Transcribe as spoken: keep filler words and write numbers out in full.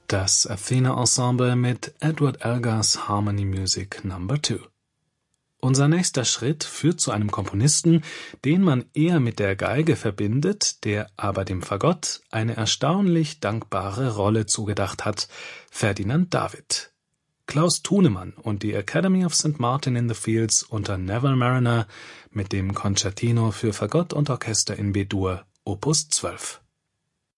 Das Athena Ensemble mit Edward Elgar's Harmony Music Number two. Unser nächster Schritt führt zu einem Komponisten, den man eher mit der Geige verbindet, der aber dem Fagott eine erstaunlich dankbare Rolle zugedacht hat: Ferdinand David. Klaus Thunemann und die Academy of Saint Martin in the Fields unter Neville Marriner mit dem Concertino für Fagott und Orchester in B-Dur, Opus zwölf.